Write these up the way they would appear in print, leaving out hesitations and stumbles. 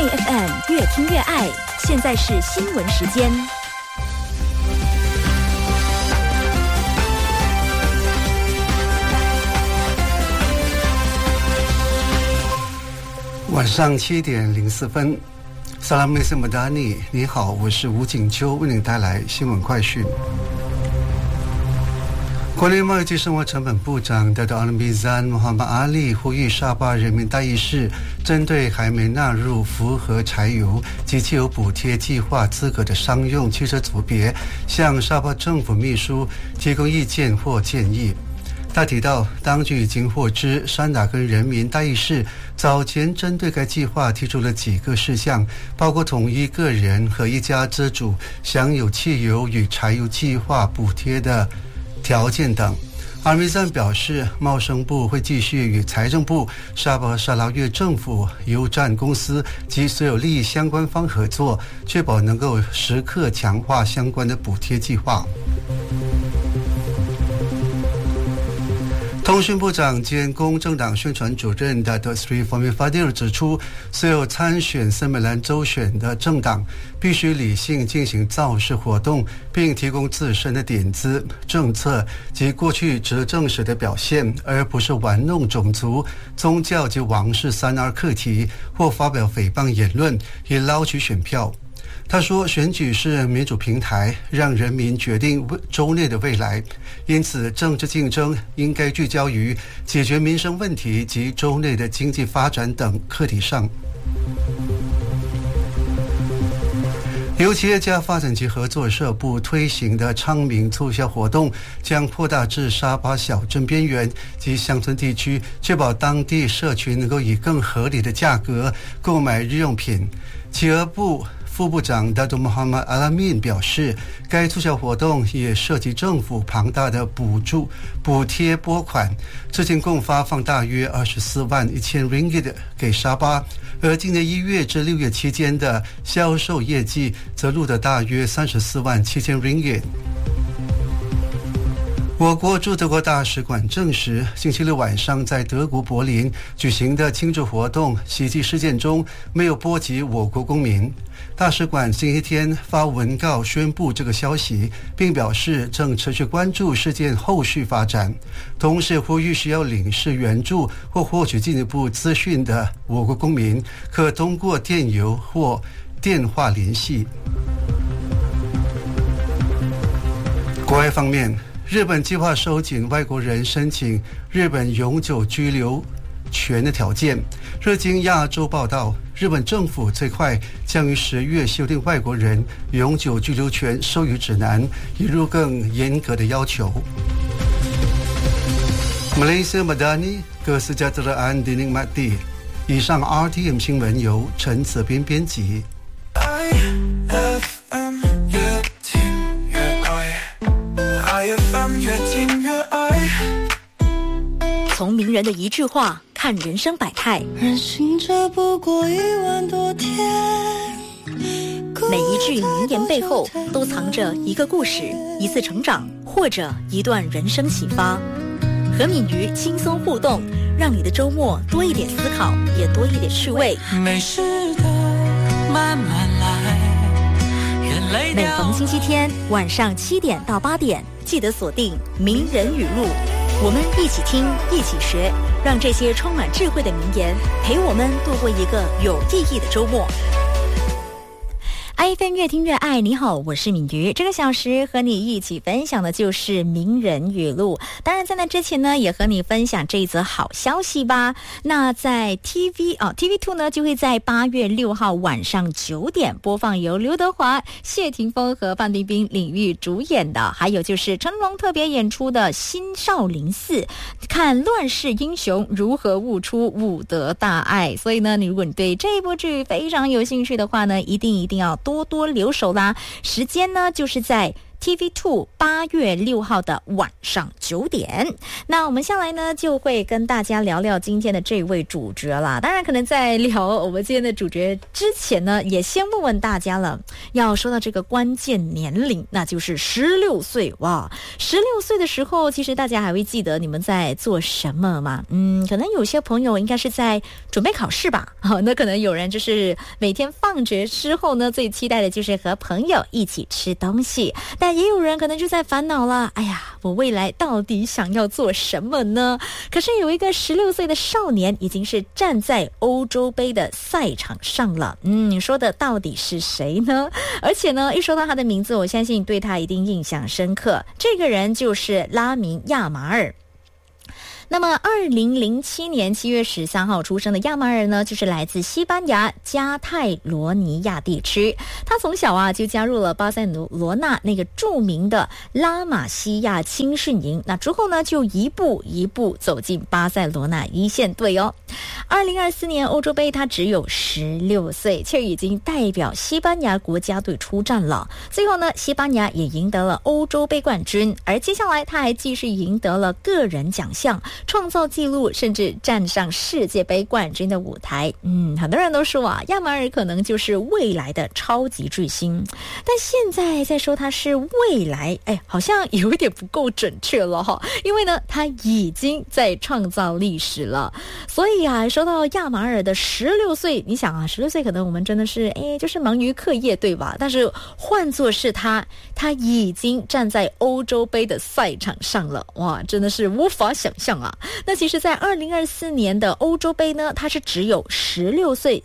IFM 越听越爱，现在是新闻时间。 晚上7点04分，萨拉梅斯姆达尼，你好，我是吴景秋，为您带来新闻快讯。国内贸易及生活成本部长达阿尔米赞穆罕默阿里呼吁沙巴人民大议事针对还没纳入符合柴油及汽油补贴计划资格的商用汽车组别，向沙巴政府秘书提供意见或建议。他提到，当局已经获知山达根人民大议事早前针对该计划提出了几个事项，包括统一个人和一家之主享有汽油与柴油计划补贴的条件等。阿尔米赞表示，贸生部会继续与财政部、沙巴和沙拉越政府、油站公司及所有利益相关方合作，确保能够时刻强化相关的补贴计划。通讯部长兼公正党宣传主任的Sri Fahmi Fadil 指出，所有参选森美兰州选的政党必须理性进行造势活动，并提供自身的点子、政策及过去执政时的表现，而不是玩弄种族、宗教及王室3R课题或发表诽谤言论以捞取选票。他说，选举是民主平台，让人民决定州内的未来，因此政治竞争应该聚焦于解决民生问题及州内的经济发展等课题上。由企业家发展及合作社部推行的昌明促销活动将扩大至沙巴小镇边缘及乡村地区，确保当地社群能够以更合理的价格购买日用品。企鹅部副部长达杜穆罕默阿拉敏表示，该促销活动也涉及政府庞大的补贴拨款，至今共发放大约24万1000 ringgit 给沙巴，而今年1月至6月期间的销售业绩则录得大约34万7000 ringgit。我国驻德国大使馆证实，星期六晚上在德国柏林举行的庆祝活动袭击事件中没有波及我国公民。大使馆星期天发文告宣布这个消息，并表示正持续关注事件后续发展，同时呼吁需要领事援助或获取进一步资讯的我国公民可通过电邮或电话联系。国外方面，日本计划收紧外国人申请日本永久居留权的条件。日经亚洲报道，日本政府最快将于10月修订外国人永久居留权授予指南，引入更严格的要求。Malaysia Madani Kesejahteraan dinikmati。以上 RTM 新闻由陈子斌编辑。 从名人的一句话看人生百态， 人行者不过1万多天。 每一句名言背后都藏着一个故事，一次成长，或者一段人生启发。和敏瑜轻松互动，让你的周末多一点思考，也多一点趣味。 没事的，慢慢来。 每逢星期天晚上7点到8点，记得锁定名人语录，我们一起听，一起学，让这些充满智慧的名言陪我们度过一个有意义的周末。IFM 越听越爱，你好，我是敏瑜。这个小时和你一起分享的就是名人语录。当然在那之前呢，也和你分享这一则好消息吧。那在 TV2 呢，就会在8月6号晚上9点播放由刘德华、谢霆锋和范冰冰领域主演的，还有就是成龙特别演出的新少林寺，看乱世英雄如何悟出武德大爱。所以呢，如果你对这部剧非常有兴趣的话呢，一定要多多留守啦。时间呢，就是在 TV2 8月6号的晚上9点。那我们下来呢就会跟大家聊聊今天的这位主角啦。当然可能在聊我们今天的主角之前呢，也先问问大家了，要说到这个关键年龄，那就是16岁。哇，16岁的时候其实大家还会记得你们在做什么吗？可能有些朋友应该是在准备考试吧。那可能有人就是每天放学之后呢，最期待的就是和朋友一起吃东西，但也有人可能就在烦恼了，哎呀，我未来到底想要做什么呢？可是有一个16岁的少年已经是站在欧洲杯的赛场上了。说的到底是谁呢？而且呢，一说到他的名字，我相信对他一定印象深刻。这个人就是拉明亚马尔。那么2007年7月13号出生的亚马尔呢，就是来自西班牙加泰罗尼亚地区。他从小就加入了巴塞罗那那个著名的拉玛西亚青训营，那之后呢就一步一步走进巴塞罗那一线队哦。2024年欧洲杯他只有16岁，却已经代表西班牙国家队出战了。最后呢，西班牙也赢得了欧洲杯冠军，而接下来他还继续赢得了个人奖项，创造纪录，甚至站上世界杯冠军的舞台。很多人都说亚马尔可能就是未来的超级巨星，但现在在说他是未来，好像有一点不够准确了哈，因为呢他已经在创造历史了。所以说到亚马尔的16岁，你想16岁可能我们真的是就是忙于课业，对吧？但是换作是他已经站在欧洲杯的赛场上了，哇，真的是无法想象啊。那其实在2024年的欧洲杯呢，他是只有16岁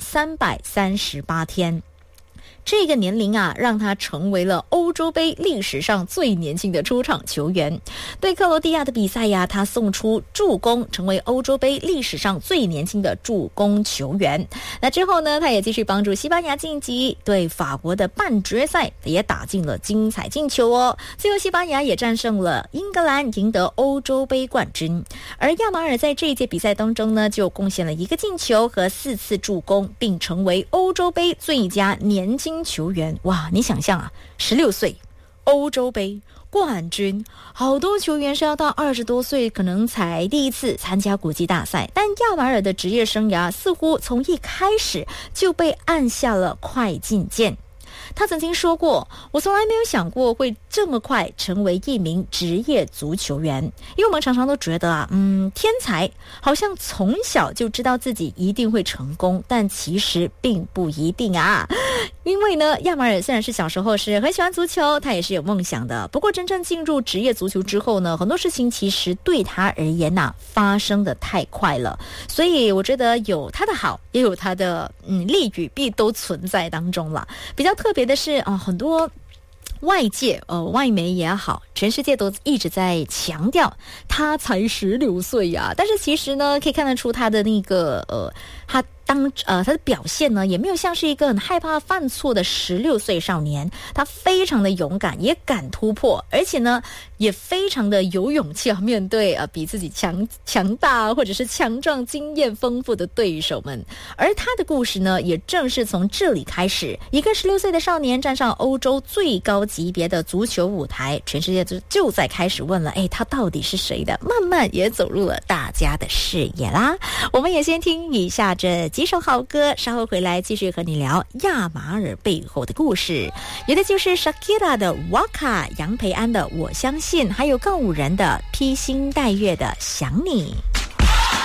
338天。这个年龄让他成为了欧洲杯历史上最年轻的出场球员。对克罗地亚的比赛他送出助攻，成为欧洲杯历史上最年轻的助攻球员。那之后呢，他也继续帮助西班牙晋级，对法国的半决赛也打进了精彩进球哦。最后西班牙也战胜了英格兰，赢得欧洲杯冠军。而亚马尔在这一届比赛当中呢，就贡献了1个进球和4次助攻，并成为欧洲杯最佳年轻球员。哇，你想象16岁欧洲杯冠军，好多球员是要到20多岁可能才第一次参加国际大赛，但亚马尔的职业生涯似乎从一开始就被按下了快进键。他曾经说过，我从来没有想过会这么快成为一名职业足球员。因为我们常常都觉得天才好像从小就知道自己一定会成功，但其实并不一定因为呢，亚马尔虽然是小时候是很喜欢足球，他也是有梦想的，不过真正进入职业足球之后呢，很多事情其实对他而言发生的太快了。所以我觉得有他的好，也有他的利与弊都存在当中了。比较特别的是很多外界外媒也好，全世界都一直在强调他才16岁但是其实呢，可以看得出他的那个他的表现呢，也没有像是一个很害怕犯错的16岁少年。他非常的勇敢，也敢突破，而且呢也非常的有勇气面对比自己强大或者是强壮经验丰富的对手们。而他的故事呢，也正是从这里开始，一个16岁的少年站上欧洲最高级别的足球舞台，全世界就在开始问了，他到底是谁的，慢慢也走入了大家的视野啦。我们也先听以下这几首好歌，稍后回来继续和你聊亚马尔背后的故事。有的就是 Shakira 的 Waka， 杨培安的我相信，还有告五人的披星戴月的想你。